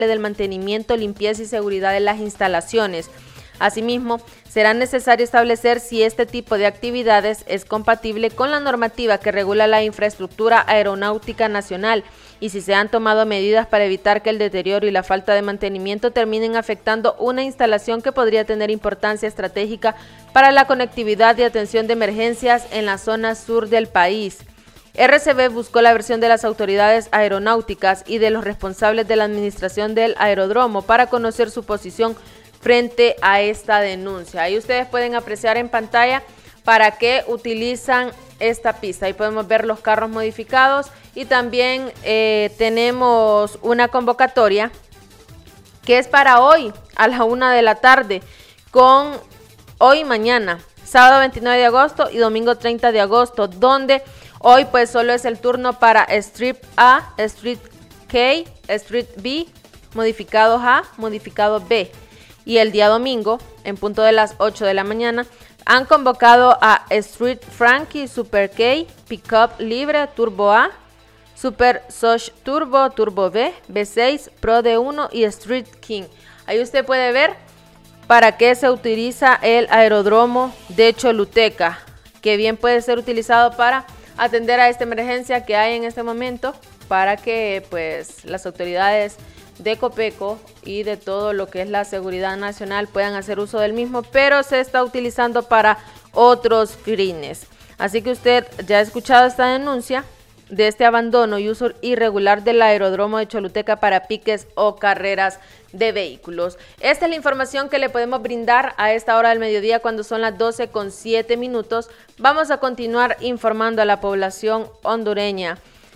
del mantenimiento, limpieza y seguridad de las instalaciones. Asimismo, será necesario establecer si este tipo de actividades es compatible con la normativa que regula la infraestructura aeronáutica nacional y si se han tomado medidas para evitar que el deterioro y la falta de mantenimiento terminen afectando una instalación que podría tener importancia estratégica para la conectividad y atención de emergencias en la zona sur del país. RCB buscó la versión de las autoridades aeronáuticas y de los responsables de la administración del aeródromo para conocer su posición frente a esta denuncia. Ahí ustedes pueden apreciar en pantalla para qué utilizan esta pista. Ahí podemos ver los carros modificados y también tenemos una convocatoria que es para hoy a la 1 de la tarde con hoy y mañana, sábado 29 de agosto y domingo 30 de agosto, donde hoy pues solo es el turno para Street A, Street K, Street B, modificados A, modificado B. Y el día domingo, en punto de las 8 de la mañana, han convocado a Street Frankie, Super K, Pickup Libre, Turbo A, Super Soch Turbo, Turbo B, B6, Pro D1 y Street King. Ahí usted puede ver para qué se utiliza el aeródromo de Choluteca, que bien puede ser utilizado para atender a esta emergencia que hay en este momento, para que pues las autoridades de Copeco y de todo lo que es la seguridad nacional puedan hacer uso del mismo, pero se está utilizando para otros fines. Así que usted ya ha escuchado esta denuncia de este abandono y uso irregular del aeródromo de Choluteca para piques o carreras de vehículos. Esta es la información que le podemos brindar a esta hora del mediodía cuando son las 12:07. Vamos a continuar informando a la población hondureña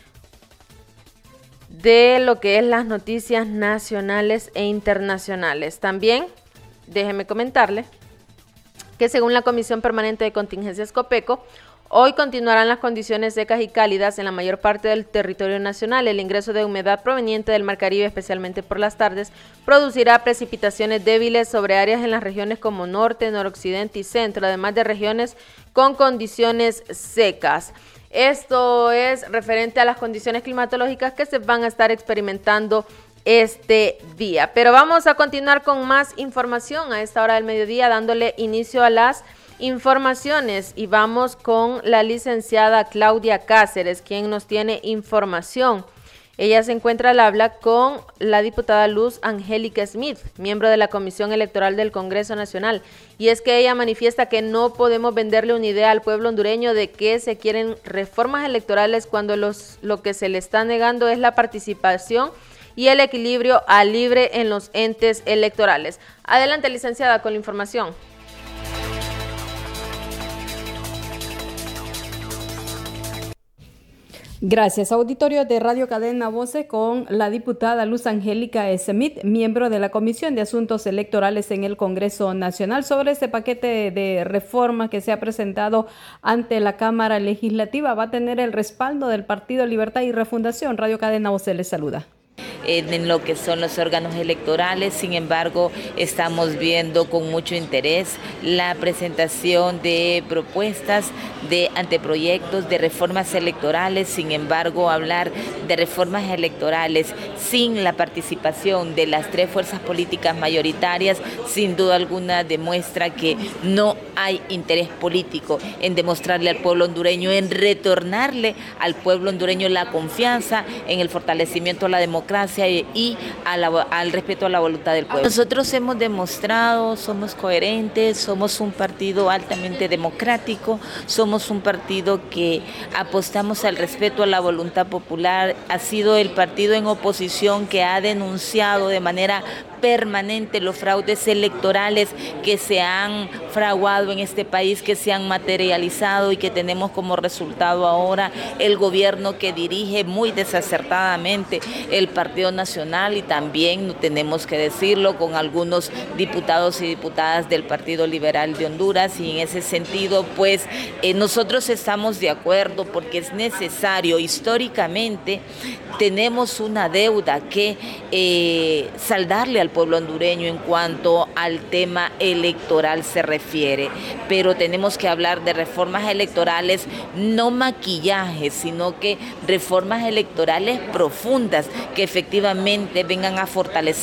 de lo que es las noticias nacionales e internacionales. También, déjeme comentarle que según la Comisión Permanente de Contingencias Copeco, hoy continuarán las condiciones secas y cálidas en la mayor parte del territorio nacional. El ingreso de humedad proveniente del Mar Caribe, especialmente por las tardes, producirá precipitaciones débiles sobre áreas en las regiones como norte, noroccidente y centro, además de regiones con condiciones secas. Esto es referente a las condiciones climatológicas que se van a estar experimentando este día. Pero vamos a continuar con más información a esta hora del mediodía, dándole inicio a las informaciones y vamos con la licenciada Claudia Cáceres, quien nos tiene información. Ella se encuentra al habla con la diputada Luz Angélica Smith, miembro de la Comisión Electoral del Congreso Nacional, y es que ella manifiesta que no podemos venderle una idea al pueblo hondureño de que se quieren reformas electorales cuando lo que se le está negando es la participación y el equilibrio al libre en los entes electorales. Adelante, licenciada, con la información. Gracias. Auditorio de Radio Cadena Voce con la diputada Luz Angélica Smith, miembro de la Comisión de Asuntos Electorales en el Congreso Nacional, sobre este paquete de reforma que se ha presentado ante la Cámara Legislativa. Va a tener el respaldo del Partido Libertad y Refundación. Radio Cadena Voce les saluda. En lo que son los órganos electorales. Sin embargo, estamos viendo con mucho interés la presentación de propuestas de anteproyectos de reformas electorales. Sin embargo, hablar de reformas electorales sin la participación de las tres fuerzas políticas mayoritarias, sin duda alguna demuestra que no hay interés político en demostrarle al pueblo hondureño, en retornarle al pueblo hondureño la confianza en el fortalecimiento de la democracia y al respeto a la voluntad del pueblo. Nosotros hemos demostrado, somos coherentes, somos un partido altamente democrático, somos un partido que apostamos al respeto a la voluntad popular. Ha sido el partido en oposición que ha denunciado de manera permanente los fraudes electorales que se han fraguado en este país, que se han materializado y que tenemos como resultado ahora el gobierno que dirige muy desacertadamente el Partido Nacional, y también tenemos que decirlo con algunos diputados y diputadas del Partido Liberal de Honduras, y en ese sentido pues nosotros estamos de acuerdo porque es necesario. Históricamente tenemos una deuda que saldarle al pueblo hondureño en cuanto al tema electoral se refiere, pero tenemos que hablar de reformas electorales, no maquillaje, sino que reformas electorales profundas que efectivamente vengan a fortalecer